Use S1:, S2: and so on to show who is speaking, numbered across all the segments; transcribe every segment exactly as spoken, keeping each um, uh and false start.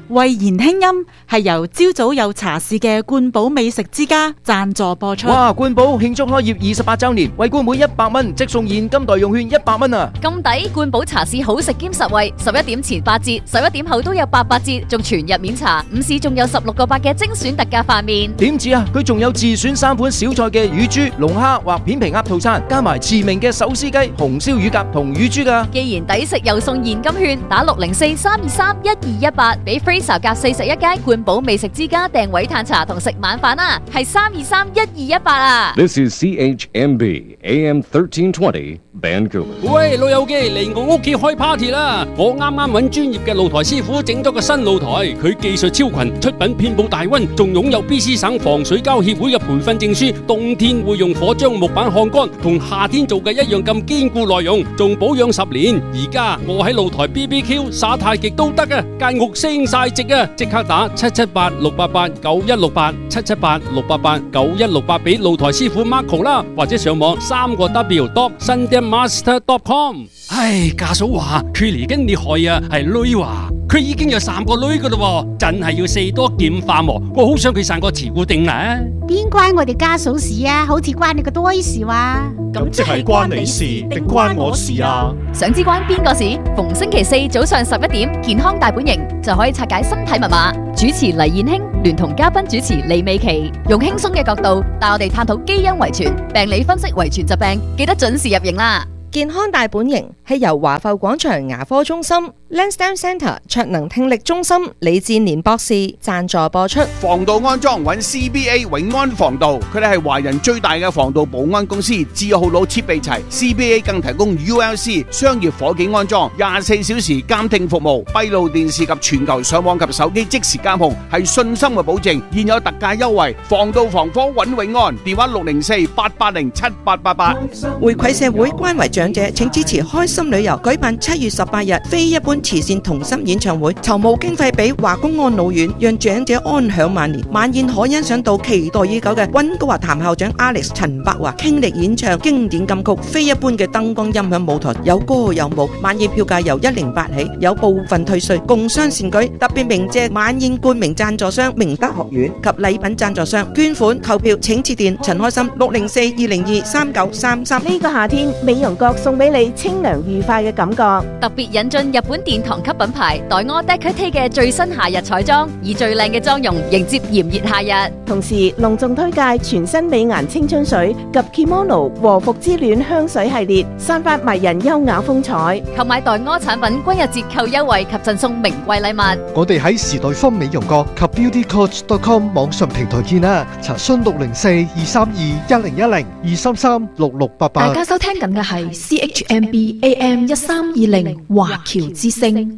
S1: 慧言輕音係由朝早有茶事嘅冠寶美食之家贊助播出。
S2: 哇！冠寶慶祝開業二十八週年，為冠每一百蚊即送現金代用券一百蚊啊！
S3: 咁抵！冠寶茶市好食兼實惠，十一點前八折，十一點後都有八八折，仲全日免茶。午市仲有十六個八嘅精選特價飯麵。
S2: 點止啊！佢仲有自選三款小菜嘅乳豬、龍蝦或片皮鴨套餐，加埋馳名嘅手撕雞、紅燒乳鴿同乳豬噶。
S3: 既然抵食又送現金券，打六零四三二三一二一八，俾 Fraser 夾四十一街冠寶美食之家訂位嘆茶同食晚飯啊！係三二三一二一八啊
S4: ！This is C H M B A M thirteen twenty Vancouver。
S5: 喂，老友記嚟我屋企開 party 啦！我啱啱揾專業嘅露台師傅整咗個新露台，佢技術超群，出品遍佈大溫，仲擁有 B C 省防水膠協會嘅培訓證書。冬天會用火將木板烘乾，同夏天做嘅一樣咁堅固耐用，仲保養十年。而家我喺露台 B B Q 耍太極都得啊！間屋升晒值啊！即刻打七七八六八八九一六八七七八六八八九一六八俾露台師傅 Marco 啦，或者上網三個 W dot sundanmaster dot com。唉，家嫂話佢嚟緊厲害啊，係女話佢已經有三個女噶啦，真係要四多劍化喎。我好想佢生個慈固定啊！
S6: 邊關我哋家嫂事啊？好似關你個多事話。
S7: 咁即係關你事定關我事啊？
S3: 想知關邊個事？逢星期四早上十一點，健康大本營就可以拆解身體密碼。主持黎燕卿聯同嘉賓主持李美琪，用輕鬆嘅角度帶我哋探討基因遺傳、病理分析遺傳疾病，記得準時入營啦！
S8: 健康大本營係由華埠廣場牙科中心、Lansdowne Centre 卓能聽力中心李志年博士贊助播出。
S9: 防盜安裝揾 C B A 永安防盜，佢哋係華人最大嘅防盜保安公司，字號佬設備齊 ，C B A 更提供 U L C 商業伙計安裝，廿四小時監聽服務，閉路電視及全球上網及手機即時監控，係信心嘅保證。現有特價優惠，防盜防火揾永安，電話六零四八八零七八八八。
S8: 回饋社會，關懷長者，請支持開心旅遊舉辦七月十八日非一般慈善同心演唱會，籌募經費俾華公安老院，讓長者安享晚年。晚宴可欣賞到期待已久嘅溫哥華譚校長 Alex 陳柏華傾力演唱經典金曲，非一般嘅燈光音響舞台，有歌有舞。晚宴票價由一零八起，有部分退稅，共襄善舉。特別鳴謝晚宴冠名贊助商明德學院及禮品贊助商。捐款購票請致電陳開心六零四二零二三九三三。
S10: 呢個夏天美容閣送俾你清涼愉快嘅感覺，
S3: 特別引進日本殿堂級品牌黛柯 Decade 嘅最新夏日彩妝，以最靚嘅妝容迎接炎熱夏日。
S10: 同時隆重推介全新美顏青春水及 Kimono 和服之戀香水系列，散發迷人優雅風采。
S3: 購買黛柯產品均有折扣優惠及贈送名貴禮物。
S7: 我哋喺時代坊美容閣及 beauty coach dot com 網上平台見啦，查詢六零四二三二一零一零二三三六六八八。
S11: 大家收聽緊嘅係 C H M B A M 一三二零華僑之聲。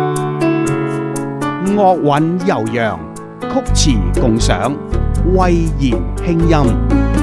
S9: 樂韻悠揚，曲詞共賞，慧言輕音。